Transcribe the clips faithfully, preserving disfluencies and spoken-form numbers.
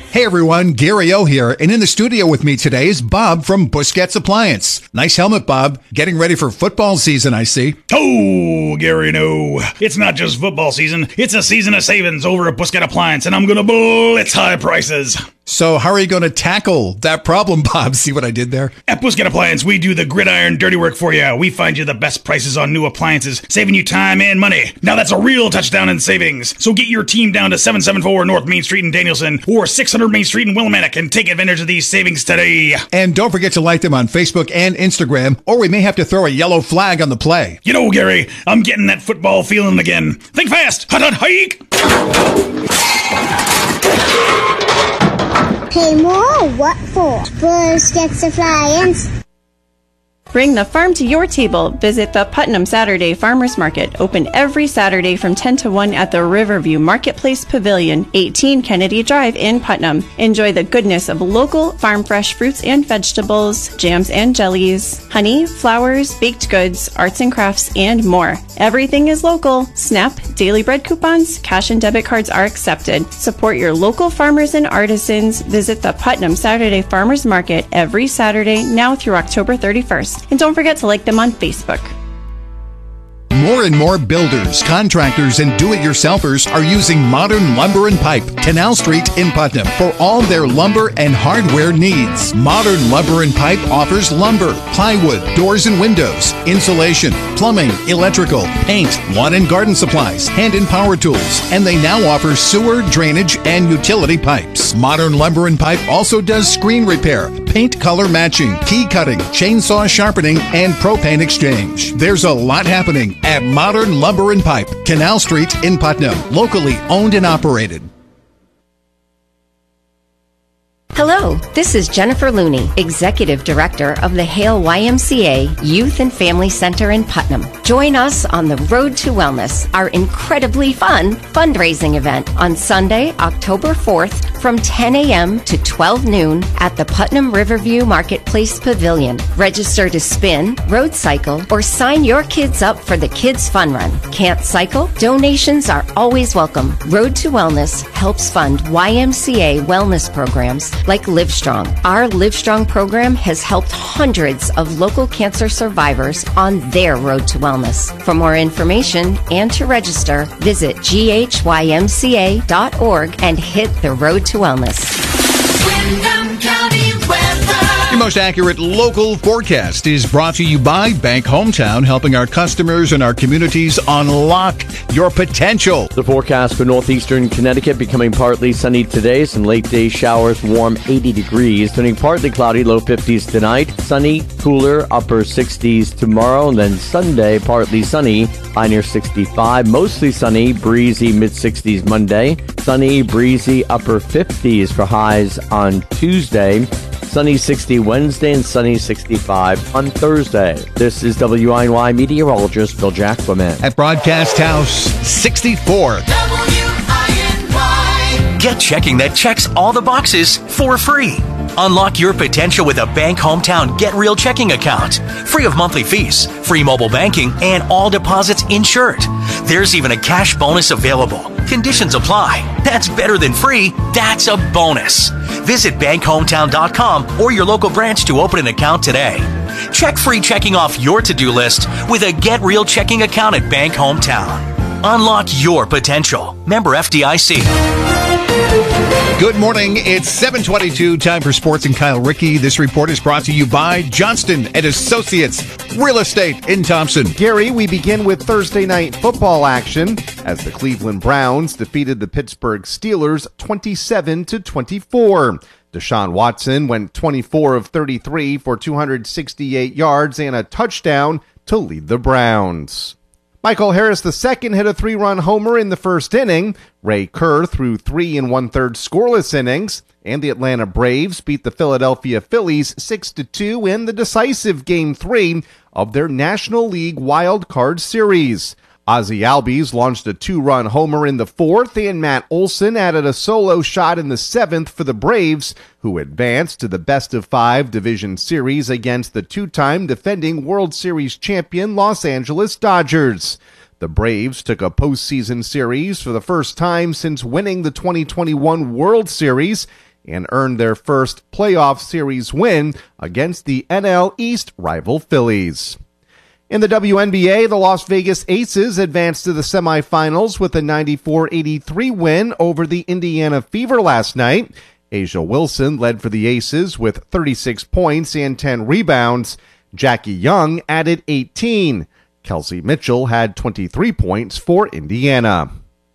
Hey everyone, Gary O here, and in the studio with me today is Bob from Busquets Appliance. Nice helmet, Bob. Getting ready for football season, I see. Oh, Gary, no. It's not just football season. It's a season of savings over at Busquets Appliance, and I'm gonna blitz high prices. So how are you going to tackle that problem, Bob? See what I did there? At Busquets Appliance, we do the gridiron dirty work for you. We find you the best prices on new appliances, saving you time and money. Now that's a real touchdown in savings. So get your team down to seven seventy-four North Main Street in Danielson or six hundred Main Street in Willimantic and take advantage of these savings today. And don't forget to like them on Facebook and Instagram, or we may have to throw a yellow flag on the play. You know, Gary, I'm getting that football feeling again. Think fast. Hut, hut, hike. Pay more? What for? Busquets Appliance. Bring the farm to your table. Visit the Putnam Saturday Farmers Market, open every Saturday from ten to one at the Riverview Marketplace Pavilion, eighteen Kennedy Drive in Putnam. Enjoy the goodness of local farm fresh fruits and vegetables, jams and jellies, honey, flowers, baked goods, arts and crafts, and more. Everything is local. SNAP, daily bread coupons, cash and debit cards are accepted. Support your local farmers and artisans. Visit the Putnam Saturday Farmers Market every Saturday now through October thirty-first. And don't forget to like them on Facebook. More and more builders, contractors, and do-it-yourselfers are using Modern Lumber and Pipe, Canal Street in Putnam, for all their lumber and hardware needs. Modern Lumber and Pipe offers lumber, plywood, doors and windows, insulation, plumbing, electrical, paint, lawn and garden supplies, hand and power tools, and they now offer sewer, drainage, and utility pipes. Modern Lumber and Pipe also does screen repair, paint color matching, key cutting, chainsaw sharpening, and propane exchange. There's a lot happening at Modern Lumber and Pipe, Canal Street in Putnam, locally owned and operated. Hello, this is Jennifer Looney, Executive Director of the Hale Y M C A Youth and Family Center in Putnam. Join us on the Road to Wellness, our incredibly fun fundraising event on Sunday, October fourth from ten a.m. to twelve noon at the Putnam Riverview Marketplace Pavilion. Register to spin, road cycle, or sign your kids up for the Kids Fun Run. Can't cycle? Donations are always welcome. Road to Wellness helps fund Y M C A wellness programs like Livestrong. Our Livestrong program has helped hundreds of local cancer survivors on their road to wellness. For more information and to register, visit G H Y M C A dot org and hit the road to wellness. Windham County weather. Your most accurate local forecast is brought to you by Bank Hometown, helping our customers and our communities unlock your potential. The forecast for northeastern Connecticut becoming partly sunny today. Some late day showers, warm eighty degrees. Turning partly cloudy, low fifties tonight. Sunny, cooler, upper sixties tomorrow. And then Sunday, partly sunny, high near sixty-five. Mostly sunny, breezy, mid sixties Monday. Sunny, breezy, upper fifties for highs on Tuesday. Sunny sixty Wednesday and sunny sixty-five on Thursday. This is W I N Y meteorologist Bill Jacquemin. At Broadcast House sixty-four. W I N Y. Get checking that checks all the boxes for free. Unlock your potential with a Bank Hometown Get Real checking account. Free of monthly fees, free mobile banking, and all deposits insured. There's even a cash bonus available. Conditions apply. That's better than free. That's a bonus. Visit bank hometown dot com or your local branch to open an account today. Check free checking off your to-do list with a Get Real checking account at Bank Hometown. Unlock your potential. Member F D I C. Good morning. It's seven twenty-two. Time for Sports and Kyle Rickey. This report is brought to you by Johnston and Associates Real Estate in Thompson. Gary, we begin with Thursday night football action as the Cleveland Browns defeated the Pittsburgh Steelers twenty-seven to twenty-four. Deshaun Watson went twenty-four of thirty-three for two hundred sixty-eight yards and a touchdown to lead the Browns. Michael Harris the second hit a three-run homer in the first inning. Ray Kerr threw three and one-third scoreless innings. And the Atlanta Braves beat the Philadelphia Phillies six to two in the decisive Game three of their National League Wild Card Series. Ozzie Albies launched a two-run homer in the fourth, and Matt Olson added a solo shot in the seventh for the Braves, who advanced to the best-of-five division series against the two-time defending World Series champion Los Angeles Dodgers. The Braves took a postseason series for the first time since winning the twenty twenty-one World Series, and earned their first playoff series win against the N L East rival Phillies. In the W N B A, the Las Vegas Aces advanced to the semifinals with a ninety-four eighty-three win over the Indiana Fever last night. Asia Wilson led for the Aces with thirty-six points and ten rebounds. Jackie Young added eighteen. Kelsey Mitchell had twenty-three points for Indiana.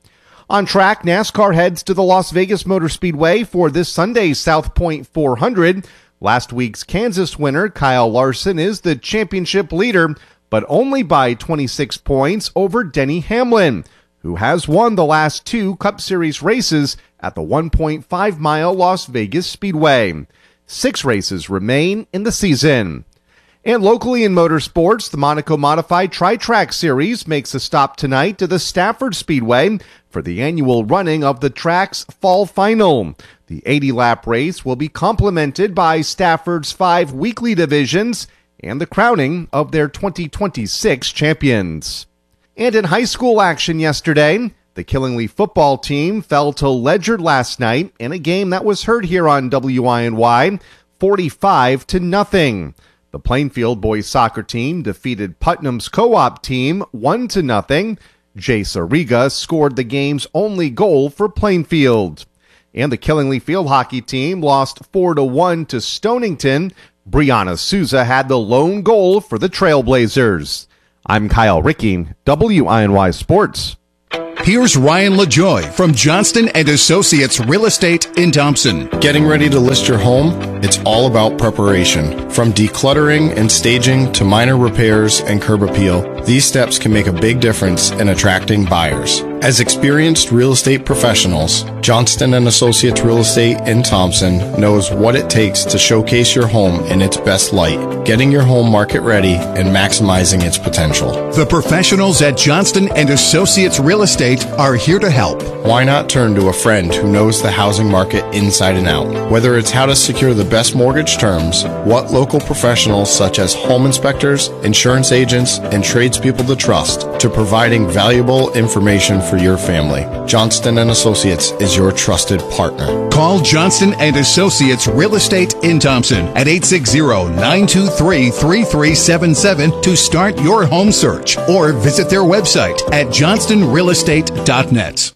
On track, NASCAR heads to the Las Vegas Motor Speedway for this Sunday's South Point four hundred. Last week's Kansas winner, Kyle Larson, is the championship leader, but only by twenty-six points over Denny Hamlin, who has won the last two Cup Series races at the one point five mile Las Vegas Speedway. Six races remain in the season. And locally in motorsports, the Monaco Modified Tri-Track Series makes a stop tonight to the Stafford Speedway for the annual running of the track's fall final. The eighty-lap race will be complemented by Stafford's five weekly divisions and the crowning of their twenty twenty-six champions. And in high school action yesterday, the Killingly football team fell to Ledyard last night in a game that was heard here on W I N Y, forty-five to nothing. The Plainfield boys soccer team defeated Putnam's co-op team one to nothing. Jay Sariga scored the game's only goal for Plainfield. And the Killingly field hockey team lost four to one to Stonington. Brianna Souza had the lone goal for the Trailblazers. I'm Kyle Ricky, W I N Y Sports. Here's Ryan LaJoy from Johnston and Associates Real Estate in Thompson. Getting ready to list your home? It's all about preparation. From decluttering and staging to minor repairs and curb appeal, these steps can make a big difference in attracting buyers. As experienced real estate professionals, Johnston and Associates Real Estate in Thompson knows what it takes to showcase your home in its best light, getting your home market ready and maximizing its potential. The professionals at Johnston and Associates Real Estate are here to help. Why not turn to a friend who knows the housing market inside and out? Whether it's how to secure the best mortgage terms, what local professionals such as home inspectors, insurance agents, and tradespeople to trust, to providing valuable information for your family. Johnston and Associates is your trusted partner. Call Johnston and Associates Real Estate in Thompson at eight six zero, nine two three, three three seven seven to start your home search, or visit their website at johnston real estate dot net.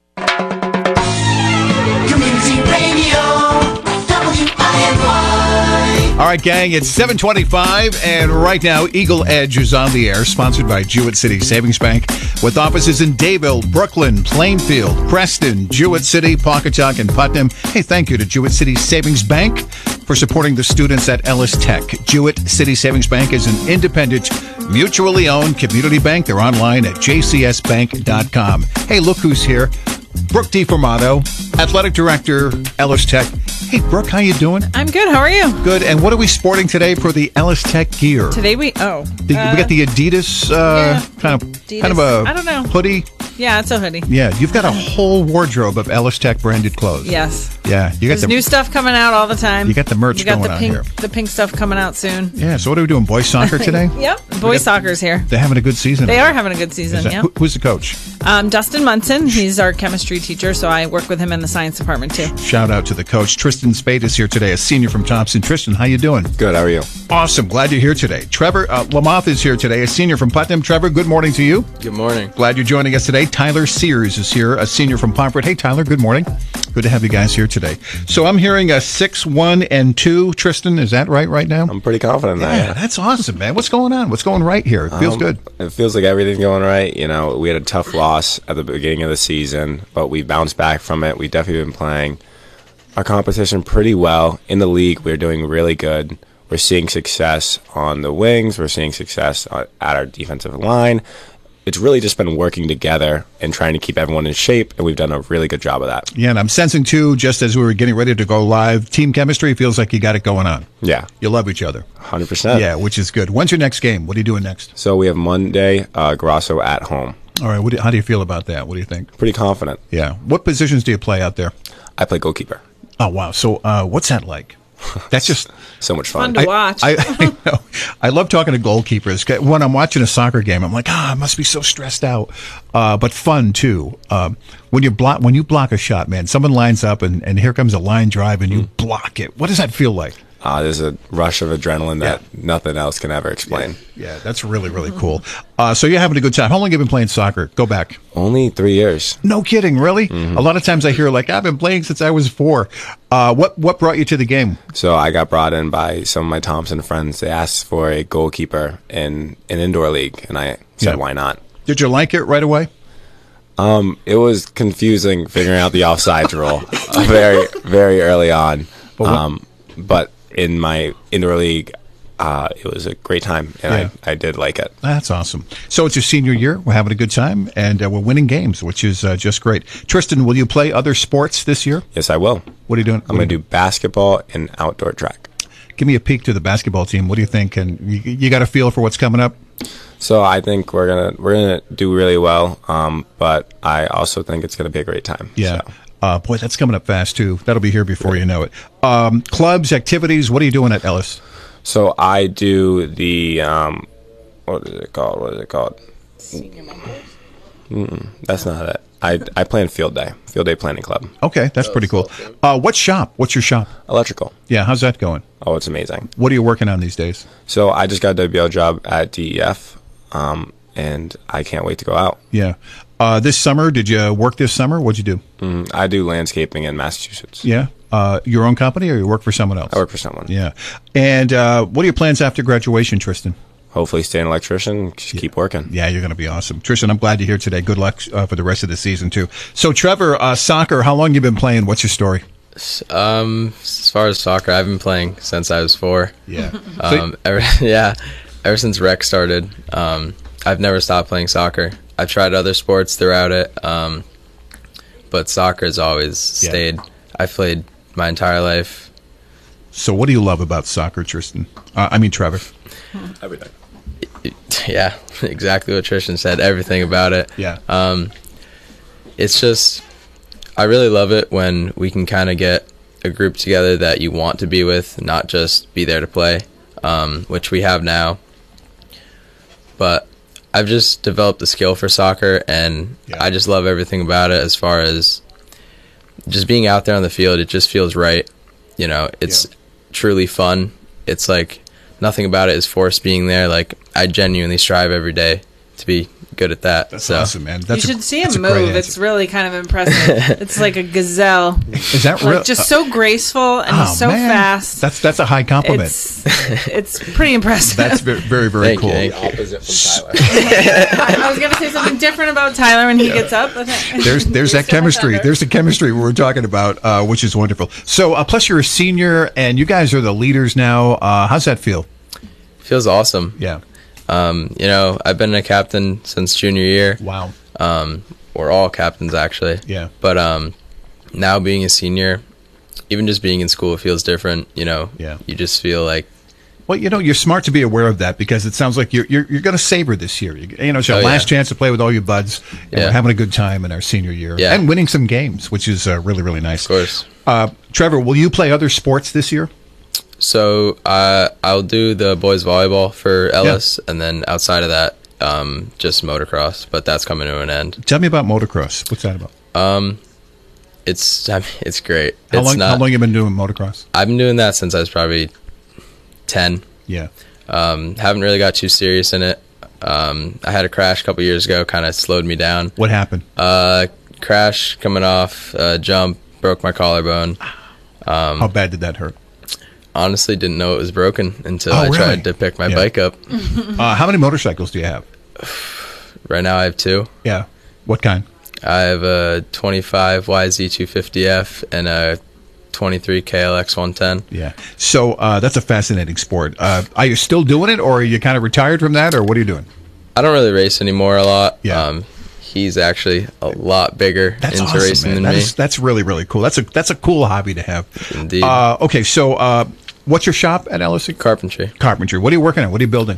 Community Radio, W I N Y. All right, gang, it's seven twenty-five, and right now, Eagle Edge is on the air, sponsored by Jewett City Savings Bank, with offices in Dayville, Brooklyn, Plainfield, Preston, Jewett City, Pawcatuck, and Putnam. Hey, thank you to Jewett City Savings Bank for supporting the students at Ellis Tech. Jewett City Savings Bank is an independent, mutually owned community bank. They're online at j c s bank dot com. Hey, look who's here. Brooke DiFormato, Athletic Director, Ellis Tech. Hey, Brooke, how you doing? I'm good. How are you? Good. And what are we sporting today for the Ellis Tech gear? Today we, oh. The, uh, we got the Adidas, uh, yeah, kind of Adidas. kind of a I don't know. hoodie. Yeah, it's a hoodie. Yeah, you've got a whole wardrobe of Ellis Tech branded clothes. Yes. Yeah, you got There's the new stuff coming out all the time. You got the merch you got going the on pink, here. The pink stuff coming out soon. Yeah, so what are we doing? Boys soccer today? Yep. Boys soccer's here. They're having a good season. They are having a good season, Is that- yeah. who- Who's the coach? Um, Dustin Munson. He's our chemistry teacher, so I work with him in the science department too. Shout out to the coach. Tristan Spade is here today, a senior from Thompson. Tristan, how you doing? Good, how are you? Awesome. Glad you're here today. Trevor uh, Lamoth is here today, a senior from Putnam. Trevor, good morning to you. Good morning. Glad you're joining us today. Tyler Sears is here, a senior from Pomfret. Hey, Tyler, good morning. Good to have you guys here today. So I'm hearing a six, one, and two. Tristan, is that right right now? I'm pretty confident in Yeah, that. Yeah. that's awesome, man. What's going on? What's going right here? It feels Um, good. It feels like everything's going right. You know, we had a tough loss at the beginning of the season, but we bounced back from it. We've definitely been playing our competition pretty well. In the league, we're doing really good. We're seeing success on the wings. We're seeing success at our defensive line. It's really just been working together and trying to keep everyone in shape, and we've done a really good job of that. Yeah, and I'm sensing, too, just as we were getting ready to go live, team chemistry feels like you got it going on. Yeah. You love each other. one hundred percent. Yeah, which is good. When's your next game? What are you doing next? So we have Monday, uh, Grosso at home. All right, what do, how do you feel about that? What do you think? Pretty confident. Yeah. What positions do you play out there? I play goalkeeper. Oh, wow. So uh, what's that like? That's just so much fun. Fun to watch. I, I, know. I love talking to goalkeepers. When I'm watching a soccer game, I'm like, ah, I must be so stressed out, uh, but fun too. Um, when you block, when you block a shot, man, someone lines up and, and here comes a line drive and you block it. What does that feel like? Uh, there's a rush of adrenaline that yeah. nothing else can ever explain. Yeah, yeah, that's really, really cool. Uh, so you're having a good time. How long have you been playing soccer? Go back. Only three years. No kidding, really? Mm-hmm. A lot of times I hear like, I've been playing since I was four. Uh, what what brought you to the game? So I got brought in by some of my Thompson friends. They asked for a goalkeeper in an indoor league, and I said, yeah. why not? Did you like it right away? Um, it was confusing figuring out the offsides rule uh, very, very early on. But um, but in my indoor league, uh, it was a great time, and yeah. I, I did like it. That's awesome. So it's your senior year. We're having a good time, and uh, we're winning games, which is uh, just great. Tristan, will you play other sports this year? Yes, I will. What are you doing? I'm going to do basketball and outdoor track. Give me a peek to the basketball team. What do you think? And you, you got a feel for what's coming up? So I think we're gonna we're gonna do really well, um, but I also think it's gonna be a great time. Yeah. So. Uh, boy, that's coming up fast, too. That'll be here before you know it. Um, clubs, activities, what are you doing at Ellis? So I do the, um, what is it called? What is it called? Senior members? Mm-mm, that's not it. I, I plan Field Day, Field Day Planning Club. Okay, that's pretty cool. Uh, what shop? What's your shop? Electrical. Yeah, how's that going? Oh, it's amazing. What are you working on these days? So I just got a W B L job at D E F, um, and I can't wait to go out. Yeah. Uh, this summer, did you work this summer? What'd you do? Mm, I do landscaping in Massachusetts. Yeah. Uh, your own company, or you work for someone else? I work for someone. Yeah. And uh, what are your plans after graduation, Tristan? Hopefully stay an electrician, just yeah. keep working. Yeah, you're going to be awesome. Tristan, I'm glad you're here today. Good luck uh, for the rest of the season, too. So, Trevor, uh, soccer, how long you been playing? What's your story? Um, as far as soccer, I've been playing since I was four. Yeah. Um, ever, yeah, ever since rec started, um, I've never stopped playing soccer. I've tried other sports throughout it, um, but soccer has always stayed. Yeah. I've played my entire life. So what do you love about soccer, Tristan? Uh, I mean, Trevor. Everything. Yeah, exactly what Tristan said. Everything about it. Yeah. Um, it's just, I really love it when we can kind of get a group together that you want to be with, not just be there to play, um, which we have now. But I've just developed a skill for soccer, and yeah. I just love everything about it. As far as just being out there on the field, it just feels right. You know, it's yeah. truly fun. It's like nothing about it is forced being there. Like, I genuinely strive every day to be good at that. That's so. awesome, man. That's you a, should see him move. It's really kind of impressive. It's like a gazelle. Is that real? Like, just so graceful and oh, he's so man. fast. That's that's a high compliment. It's, it's pretty impressive. That's very, very, very Thank cool. You. The opposite from Tyler. I, I was going to say something different about Tyler when he yeah. gets up. But there's there's that chemistry. There's the chemistry we were talking about, uh, which is wonderful. So, uh, plus you're a senior, and you guys are the leaders now. Uh, how's that feel? Feels awesome. Yeah. Um, you know, I've been a captain since junior year. Wow. Um, we're all captains, actually. Yeah. But um, now being a senior, even just being in school, it feels different. You know, yeah. You just feel like. Well, you know, you're smart to be aware of that, because it sounds like you're you're, you're going to savor this year. You, you know, it's your oh, last yeah. chance to play with all your buds, and yeah. we're having a good time in our senior year, yeah. and winning some games, which is uh, really, really nice. Of course. Uh, Trevor, will you play other sports this year? So uh, I'll do the boys volleyball for Ellis, yeah. and then outside of that, um, just motocross. But that's coming to an end. Tell me about motocross. What's that about? Um, it's I mean, it's great. How it's long? Not, how long have you been doing motocross? I've been doing that since I was probably ten. Yeah. Um, haven't really got too serious in it. Um, I had a crash a couple years ago, kind of slowed me down. What happened? Uh, crash coming off, uh, jump, broke my collarbone. Um, how bad did that hurt? Honestly, didn't know it was broken until oh, I really? tried to pick my yeah. bike up. uh, how many motorcycles do you have? Right now I have two. Yeah. What kind? I have a twenty-five Y Z two fifty F and a twenty-three K L X one ten. Yeah. So uh, that's a fascinating sport. Uh, are you still doing it, or are you kind of retired from that, or what are you doing? I don't really race anymore a lot. Yeah. Um, he's actually a lot bigger that's into awesome, racing man. than that me. Is, that's really, really cool. That's a that's a cool hobby to have. Indeed. Uh, okay, so uh, what's your shop at L S U? Carpentry. Carpentry. What are you working on? What are you building?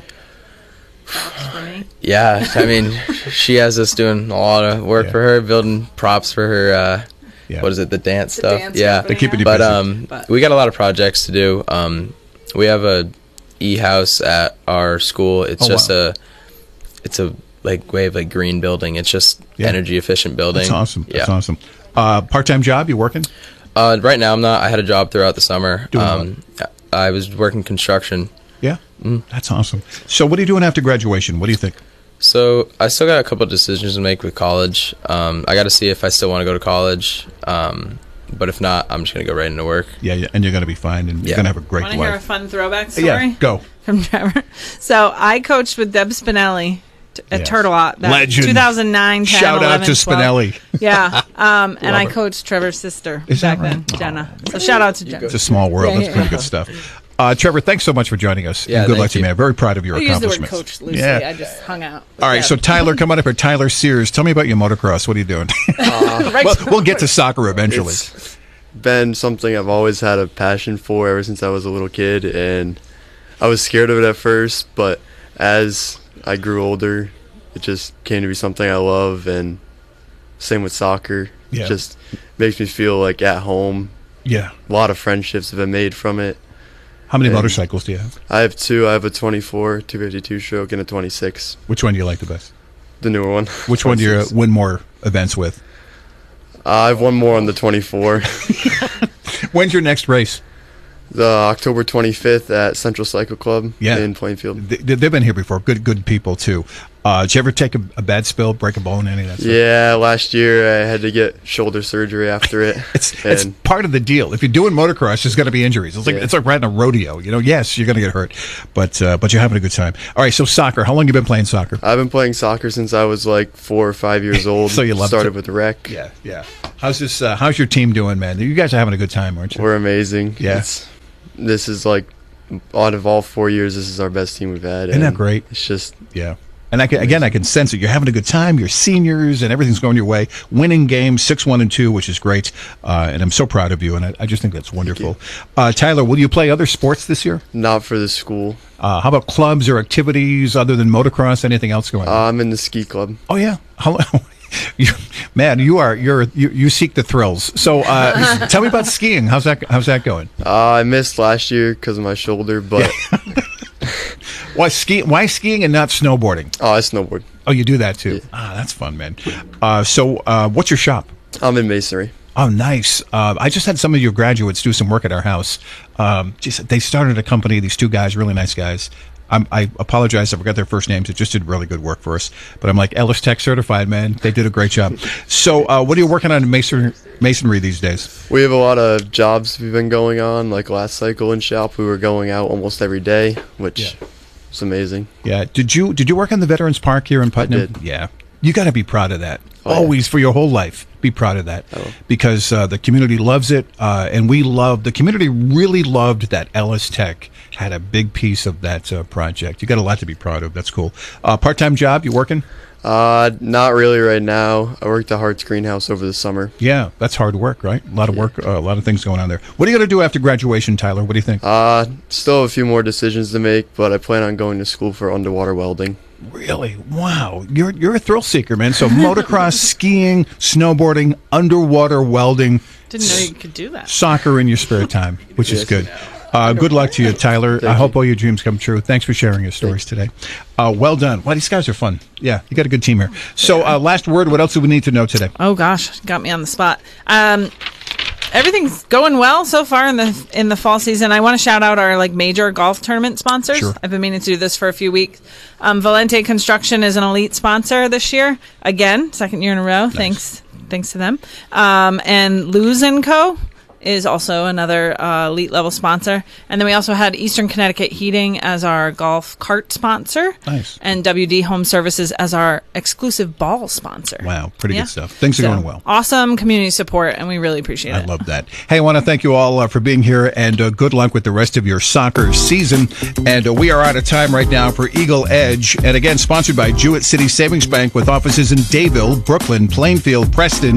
Yeah, I mean, she has us doing a lot of work yeah. for her, building props for her uh, Yeah. what is it, the dance The stuff? dance yeah, company, They keep you but busy. um, But- we got a lot of projects to do. Um, we have a e-house at our school. It's Oh, just wow. a, it's a like way of like green building. It's just Yeah. energy efficient building. That's awesome. That's yeah. awesome. Uh, part-time job, you working? Uh, right now I'm not. I had a job throughout the summer. Doing um, I was working construction. Yeah. That's awesome. So what are you doing after graduation? What do you think? So I still got a couple of decisions to make with college. Um, I got to see if I still want to go to college. Um, but if not, I'm just going to go right into work. Yeah, yeah, and you're going to be fine, and you're Yeah. going to have a great Want to hear a life. fun throwback story? Yeah, go. From Trevor. So I coached with Deb Spinelli t- at Yes. Turtle Lot. That Legend. two thousand nine, ten, Shout out eleven, to twelve. Spinelli. Yeah. Um, and Love I it. coached Trevor's sister Is back that right? then, Jenna. So shout out to Jenna. It's a small world. Yeah, That's yeah, pretty yeah. good stuff. Uh, Trevor, thanks so much for joining us. Yeah, and good thank luck to you, you. man. Very proud of your I use the word accomplishments. coach loosely. Yeah. I just hung out. All right, so Tyler, come on up here. Tyler Sears, tell me about your motocross. What are you doing? Right well, to we'll get to soccer eventually. It's been something I've always had a passion for ever since I was a little kid, and I was scared of it at first, but as I grew older, it just came to be something I love, and same with soccer. Yeah. It just makes me feel like at home. Yeah. A lot of friendships have been made from it. How many And motorcycles do you have? I have two. I have a twenty-four, two fifty-two stroke, and a twenty-six. Which one do you like the best? The newer one. Which one do you uh, win more events with? Uh, I've won more on the twenty-four. When's your next race? The October twenty-fifth at Central Cycle Club Yeah. in Plainfield. They, they've been here before. Good, good people too. Uh, did you ever take a, a bad spill, break a bone, any of that stuff? Yeah, last year I had to get shoulder surgery after it. It's and it's part of the deal. If you're doing motocross, there's going to be injuries. It's like Yeah. it's like riding a rodeo. You know, yes, you're going to get hurt, but uh, but you're having a good time. All right, so soccer. How long you been playing soccer? I've been playing soccer since I was like four or five years old. So you love started to- with the rec. Yeah, yeah. How's this? Uh, how's your team doing, man? You guys are having a good time, aren't you? We're amazing. Yeah. It's, this is like out of all four years, this is our best team we've had. Isn't that and great? It's just Yeah. And I can, again, I can sense it. You're having a good time. You're seniors, and everything's going your way. Winning games, six one and two, which is great. Uh, and I'm so proud of you. And I, I just think that's wonderful. Uh, Tyler, will you play other sports this year? not for the school. Uh, how about clubs or activities other than motocross? Anything else going on? Uh, I'm in the ski club. Oh yeah, hello, you, man. You are you're you, you seek the thrills. So uh, tell me about skiing. How's that? How's that going? Uh, I missed last year because of my shoulder, but Why ski? Why skiing and not snowboarding? oh, I snowboard. Oh, you do that too. Ah, that's fun, man. Uh, so uh, what's your shop? I'm in masonry. Oh, nice. Uh, I just had some of your graduates do some work at our house. Um, just, they started a company, these two guys, really nice guys. I'm, I apologize, I forgot their first names. It just did really good work for us. But I'm like, Ellis Tech certified, man. They did a great job. So uh, what are you working on in mason, masonry these days? We have a lot of jobs we've been going on. Like last cycle in shop, we were going out almost every day, which is amazing. Yeah. Did you did you work on the Veterans Park here in Putnam? did. Yeah. You got to be proud of that. Oh, yeah. Always, for your whole life, be proud of that. Because uh, the community loves it, uh, and we love, the community really loved that Ellis Tech had a big piece of that uh, project. You got a lot to be proud of. That's cool. Uh, part-time job, you working? Uh, not really right now. I worked at Hart's Greenhouse over the summer. Yeah, that's hard work, right? A lot of work, uh, a lot of things going on there. What are you going to do after graduation, Tyler? What do you think? Uh, still have a few more decisions to make, but I plan on going to school for underwater welding. Really? Wow. You're you're a thrill seeker, man. So motocross, skiing, snowboarding, underwater welding, Didn't know you could do that. soccer in your spare time, which is Yes. good. Uh, good luck to you, Tyler. Thank I hope you. all your dreams come true. Thanks for sharing your stories today. Uh, well done. Wow, these guys are fun. Yeah, you got a good team here. So, uh, last word. What else do we need to know today? Oh gosh, got me on the spot. Um, everything's going well so far in the in the fall season. I want to shout out our like major golf tournament sponsors. Sure. I've been meaning to do this for a few weeks. Um, Valente Construction is an elite sponsor this year. Again, second year in a row. Thanks, thanks to them. Um, and Luz and Co. is also another uh, elite level sponsor. And then we also had Eastern Connecticut Heating as our golf cart sponsor. Nice. And W D Home Services as our exclusive ball sponsor. Wow, pretty Yeah. good stuff. Things are So, going well. Awesome community support, and we really appreciate I it. love that. Hey, I want to thank you all uh, for being here, and uh, good luck with the rest of your soccer season. And uh, we are out of time right now for Eagle Edge. And again, sponsored by Jewett City Savings Bank with offices in Dayville, Brooklyn, Plainfield, Preston,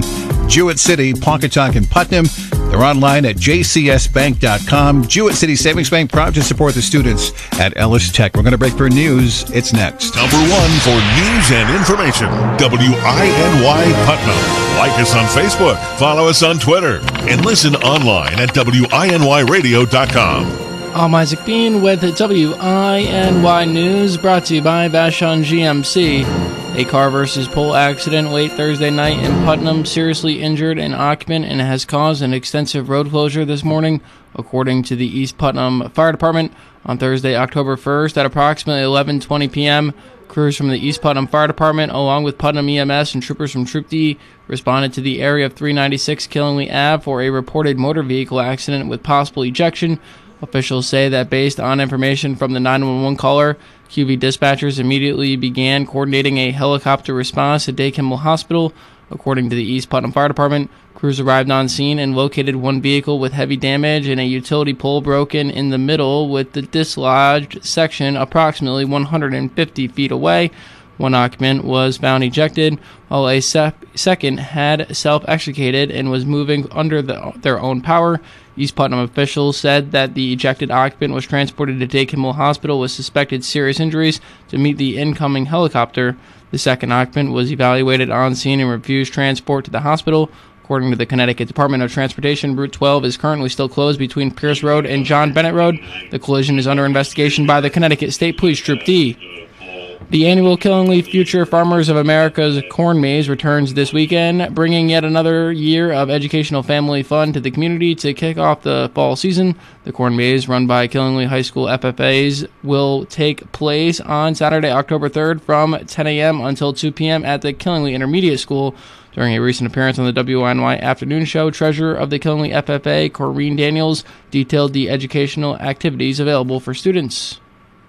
Jewett City, Pawcatuck, and Putnam. They're online at j c s bank dot com. Jewett City Savings Bank, proud to support the students at Ellis Tech. We're going to break for news. It's next. Number one for news and information, W I N Y Putnam. Like us on Facebook, follow us on Twitter, and listen online at W I N Y radio dot com. I'm Isaac Bean with W I N Y News, brought to you by Vashon G M C. A car versus pole accident late Thursday night in Putnam seriously injured an occupant and has caused an extensive road closure this morning, according to the East Putnam Fire Department. On Thursday, October first, at approximately eleven twenty p.m., crews from the East Putnam Fire Department, along with Putnam E M S and troopers from Troop D, responded to the area of three ninety-six Killingley Avenue for a reported motor vehicle accident with possible ejection. Officials say that based on information from the nine one one caller, Q V dispatchers immediately began coordinating a helicopter response at Day Kimmel Hospital. According to the East Putnam Fire Department, crews arrived on scene and located one vehicle with heavy damage and a utility pole broken in the middle, with the dislodged section approximately one hundred fifty feet away. One occupant was found ejected, while a se- second had self-extricated and was moving under the, their own power. East Putnam officials said that the ejected occupant was transported to Day Kimmel Hospital with suspected serious injuries to meet the incoming helicopter. The second occupant was evaluated on scene and refused transport to the hospital. According to the Connecticut Department of Transportation, Route twelve is currently still closed between Pierce Road and John Bennett Road. The collision is under investigation by the Connecticut State Police Troop D. The annual Killingley Future Farmers of America's Corn Maze returns this weekend, bringing yet another year of educational family fun to the community to kick off the fall season. The Corn Maze, run by Killingley High School F F As, will take place on Saturday, October third from ten a.m. until two p.m. at the Killingley Intermediate School. During a recent appearance on the W I N Y Afternoon Show, Treasurer of the Killingley F F A, Corrine Daniels, detailed the educational activities available for students.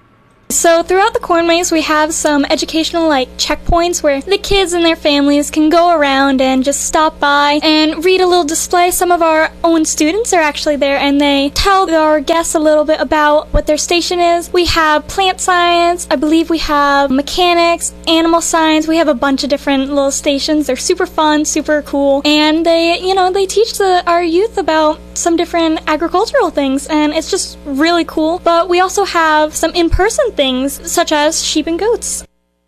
So throughout the Corn Maze, we have some educational like checkpoints where the kids and their families can go around and just stop by and read a little display. Some of our own students are actually there, and they tell our guests a little bit about what their station is. We have plant science, I believe we have mechanics, animal science. We have a bunch of different little stations. They're super fun, super cool, and they, you know, they teach the, our youth about some different agricultural things, and it's just really cool. But we also have some in-person things, such as sheep and goats.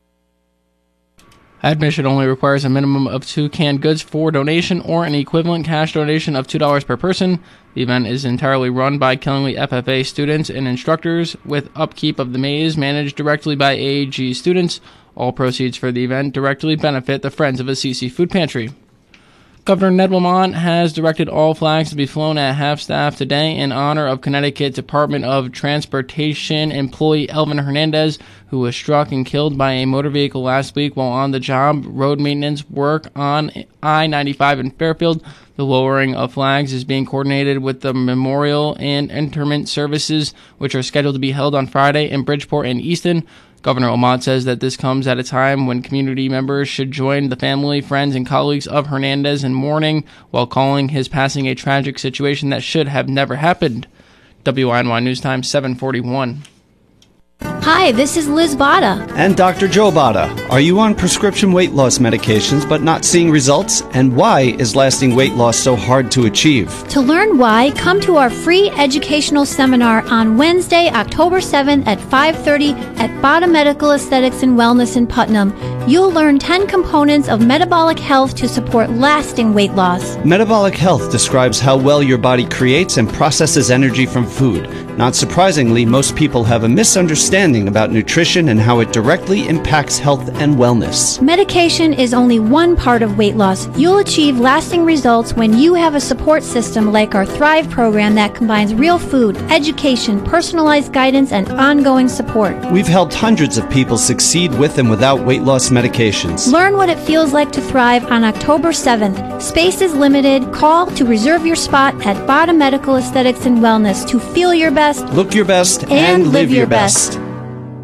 Admission only requires a minimum of two canned goods for donation or an equivalent cash donation of two dollars per person. The event is entirely run by Killingley F F A students and instructors, with upkeep of the maze managed directly by A A G students. All proceeds for the event directly benefit the Friends of Assisi Food Pantry. Governor Ned Lamont has directed all flags to be flown at half-staff today in honor of Connecticut Department of Transportation employee Elvin Hernandez, who was struck and killed by a motor vehicle last week while on the job road maintenance work on I ninety-five in Fairfield. The lowering of flags is being coordinated with the memorial and interment services, which are scheduled to be held on Friday in Bridgeport and Easton. Governor Lamont says that this comes at a time when community members should join the family, friends, and colleagues of Hernandez in mourning, while calling his passing a tragic situation that should have never happened. W I N Y News Time, seven forty-one. Hi, this is Liz Bada. And Doctor Joe Bada. Are you on prescription weight loss medications but not seeing results? And why is lasting weight loss so hard to achieve? To learn why, come to our free educational seminar on Wednesday, October seventh at five thirty at Bada Medical Aesthetics and Wellness in Putnam. You'll learn ten components of metabolic health to support lasting weight loss. Metabolic health describes how well your body creates and processes energy from food. Not surprisingly, most people have a misunderstanding about nutrition and how it directly impacts health and wellness. Medication is only one part of weight loss. You'll achieve lasting results when you have a support system like our Thrive program that combines real food, education, personalized guidance, and ongoing support. We've helped hundreds of people succeed with and without weight loss medications. Learn what it feels like to thrive on October seventh. Space is limited. Call to reserve your spot at Bada Medical Aesthetics and Wellness to feel your best, look your best, and, and live, live your best. best.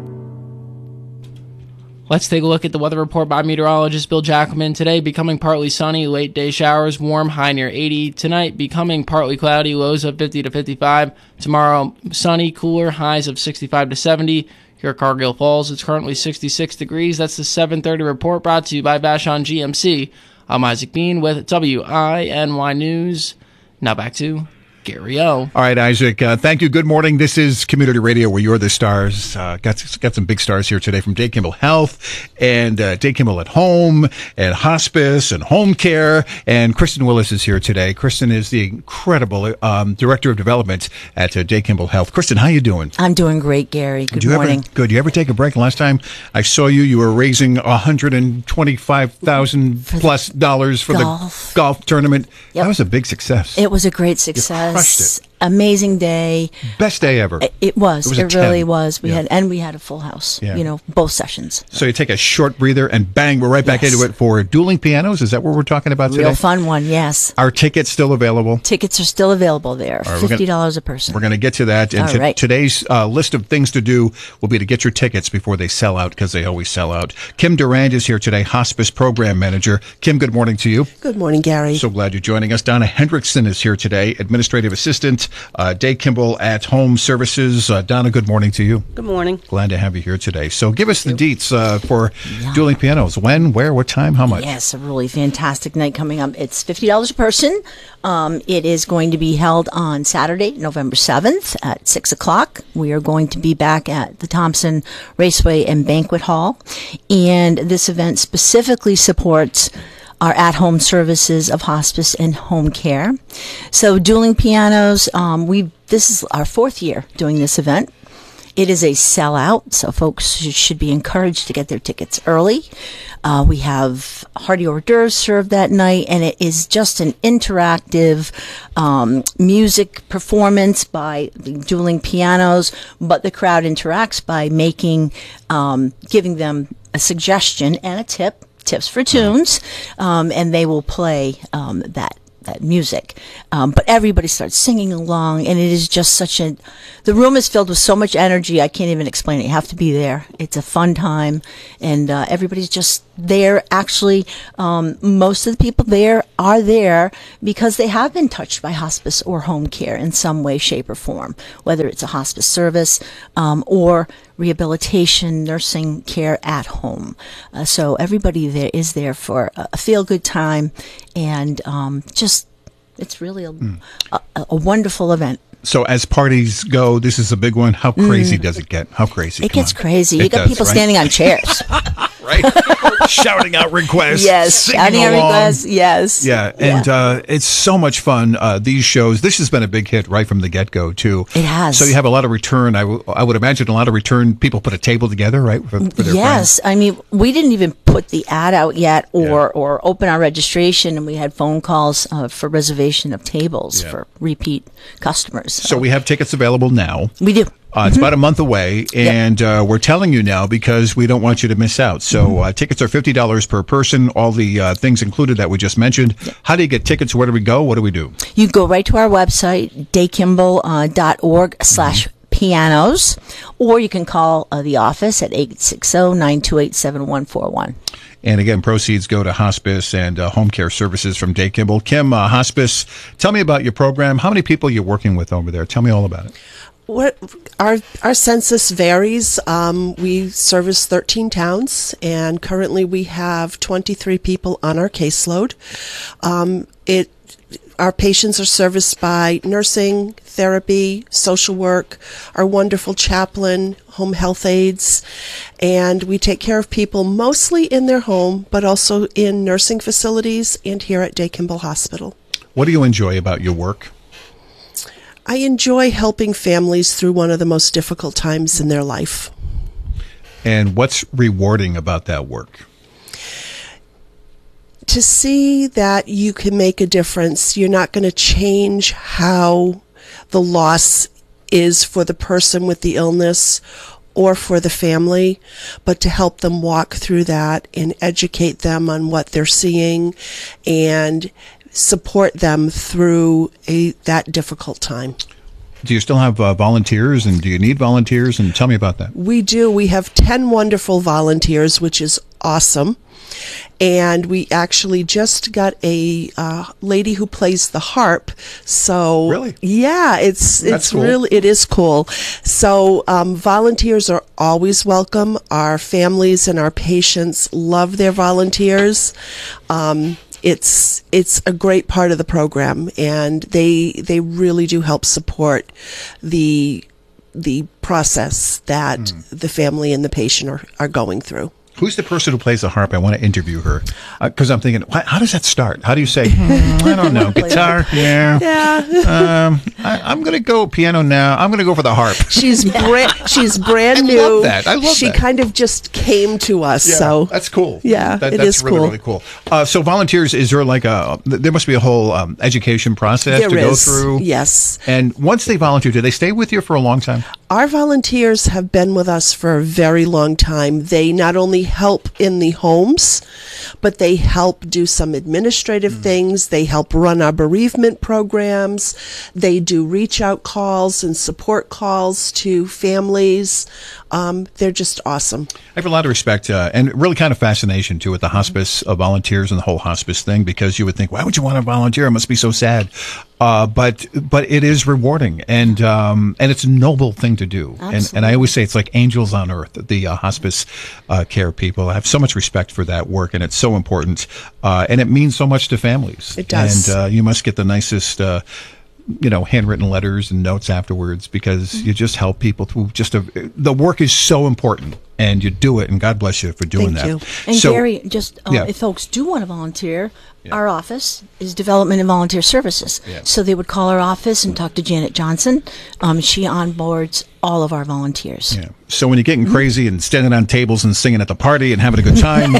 Let's take a look at the weather report by meteorologist Bill Jackelman. Today, becoming partly sunny, late day showers, warm, high near eighty. Tonight, becoming partly cloudy, lows of fifty to fifty-five. Tomorrow, sunny, cooler, highs of sixty-five to seventy. Here at Cargill Falls, it's currently sixty-six degrees. That's the seven thirty report, brought to you by Vashon G M C. I'm Isaac Bean with W I N Y News. Now back to Gary O. All right, Isaac. Uh, thank you. Good morning. This is Community Radio, where you're the stars. Uh, got got some big stars here today from Dade Kimball Health and uh, Dade Kimball at Home and Hospice and Home Care. And Kristen Willis is here today. Kristen is the incredible um, Director of Development at uh, Dade Kimball Health. Kristen, how you doing? I'm doing great, Gary. Good Did you morning. Ever, good. You ever take a break? Last time I saw you, you were raising one hundred twenty-five thousand plus dollars for golf. the golf tournament. Yep. That was a big success. It was a great success. crushed it. Amazing day. Best day ever. It, it was. It, was it a really ten. was. We Yeah. had, and we had a full house. Yeah. You know, both sessions. So you take a short breather and bang, we're right back Yes. into it for dueling pianos. Is that what we're talking about today? Real fun one. Yes. Are tickets still available? Tickets are still available there. All right, we're Fifty gonna- dollars a person. We're going to get to that. And All to- right. today's uh, list of things to do will be to get your tickets before they sell out, because they always sell out. Kim Durand is here today, Hospice Program Manager. Kim, good morning to you. Good morning, Gary. So glad you're joining us. Donna Hendrickson is here today, Administrative Assistant, uh, Dade Kimball at Home Services. Uh, Donna, good morning to you. Good morning. Glad to have you here today. So give us the deets uh, for dueling pianos. When, where, what time, how much? Yes, a really fantastic night coming up. It's fifty dollars a person. Um, it is going to be held on Saturday, November seventh at six o'clock. We are going to be back at the Thompson Raceway and Banquet Hall. And this event specifically supports our at-home services of hospice and home care. So dueling pianos, um, we this is our fourth year doing this event. It is a sellout, so folks sh- should be encouraged to get their tickets early. Uh, we have hearty hors d'oeuvres served that night, and it is just an interactive um, music performance by the dueling pianos, but the crowd interacts by making, um, giving them a suggestion and a tip, tips for tunes, um, and they will play um, that that music. Um, but everybody starts singing along, and it is just such a, the room is filled with so much energy, I can't even explain it. You have to be there. It's a fun time, and uh, everybody's just there. Actually, um, most of the people there are there because they have been touched by hospice or home care in some way, shape, or form, whether it's a hospice service um, or rehabilitation, nursing care at home. Uh, so everybody there is there for a, a feel-good time, and um, just, it's really a, Hmm. a, a wonderful event. So as parties go, this is a big one. How crazy Mm. does it get? How crazy? It Come gets on. crazy. It You got does, people right? standing on chairs. Right. Shouting out requests. Yes, singing shouting out along. requests. Yes. Yeah, and Uh, it's so much fun. Uh, these shows, this has been a big hit right from the get-go, too. It has. So you have a lot of return. I, w- I would imagine a lot of return. People put a table together, right, for, for their Yes, I mean, we didn't even put the ad out yet, or or open our registration, and we had phone calls uh, for reservation of tables Yeah. for repeat customers. So we have tickets available now. We do. Uh, it's about a month away, and uh, we're telling you now because we don't want you to miss out. So uh, tickets are fifty dollars per person, all the uh, things included that we just mentioned. How do you get tickets? Where do we go? What do we do? You go right to our website, daykimball dot org slash pianos, or you can call uh, the office at eight six zero, nine two eight, seven one four one. And again, proceeds go to hospice and uh, home care services from Dade Kimball. Kim, uh, hospice, tell me about your program. How many people you're working with over there? Tell me all about it. What our our census varies. Um, we service thirteen towns, and currently we have twenty-three people on our caseload. Um, it our patients are serviced by nursing, therapy, social work, our wonderful chaplain, home health aides, and we take care of people mostly in their home, but also in nursing facilities and here at Dade Kimball Hospital. What do you enjoy about your work? I enjoy helping families through one of the most difficult times in their life. And what's rewarding about that work? To see that you can make a difference. You're not going to change how the loss is for the person with the illness or for the family, but to help them walk through that and educate them on what they're seeing and support them through a that difficult time. Do you still have uh, volunteers, and do you need volunteers? And tell me about that. We do. We have ten wonderful volunteers, which is awesome. And we actually just got a uh, lady who plays the harp. So really, yeah, it's That's it's cool. really it is cool. So um, volunteers are always welcome. Our families and our patients love their volunteers. Um, it's it's a great part of the program, and they they really do help support the the process that mm. the family and the patient are, are going through. Who's the person who plays the harp? I want to interview her because uh, I'm thinking, wh- how does that start? How do you say, mm, I don't know, guitar? Yeah. Yeah. Um, I, I'm going to go piano now. I'm going to go for the harp. She's brand, she's brand I new. love that. I love she that. She kind of just came to us. Yeah, so that's cool. Yeah, that, it that's is really, cool. really cool. Uh, so volunteers, is there like a, there must be a whole um, education process there to is, go through? Yes. And once they volunteer, do they stay with you for a long time? Our volunteers have been with us for a very long time. They not only help in the homes, but they help do some administrative mm. things. They help run our bereavement programs. They do reach out calls and support calls to families. Um, they're just awesome. I have a lot of respect uh, and really kind of fascination too with the hospice uh, volunteers and the whole hospice thing, because you would think, why would you want to volunteer? It must be so sad. Uh, but but it is rewarding, and um, and it's a noble thing to do. And and I always say it's like angels on earth, the uh, hospice uh, care people. I have so much respect for that work, and it's so important, uh, and it means so much to families. It does. And uh, you must get the nicest, uh, you know, handwritten letters and notes afterwards, because mm-hmm. you just help people through just a, the work is so important. And you do it, and God bless you for doing Thank that. You. And so, Gary, just uh, yeah. if folks do want to volunteer, yeah. our office is Development and Volunteer Services. Yeah. So they would call our office and talk to Janet Johnson. Um, she onboards all of our volunteers. Yeah. So when you're getting mm-hmm. crazy and standing on tables and singing at the party and having a good time,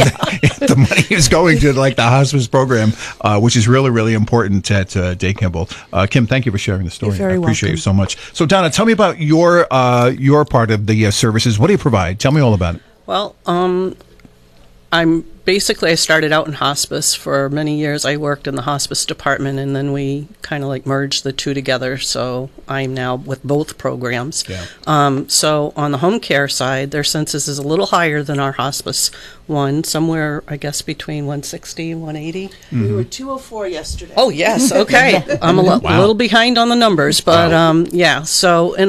the money is going to like the hospice program, uh, which is really, really important at uh, Day Kimball. Uh, Kim, thank you for sharing the story. You're very I appreciate welcome. you so much. So Donna, tell me about your uh, your part of the uh, services. What do you provide? Tell me all about it. Well, um, I'm basically, I started out in hospice. For many years I worked in the hospice department, and then we kind of like merged the two together, so I'm now with both programs. Yeah. Um, so on the home care side, their census is a little higher than our hospice one, somewhere I guess between one sixty and one eighty. Mm-hmm. We were two oh four yesterday. Oh yes, okay. I'm a, lo- Wow. little behind on the numbers, but wow. um, yeah, so in